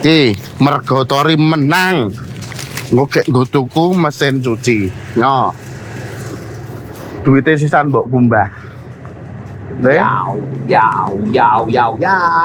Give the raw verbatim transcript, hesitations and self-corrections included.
Ki, mergo Tori menang. Nggo nggo tuku mesin cuci. Yo. Duitnya sisan mbok kumbah. Yau, yau, yau, yau, yau.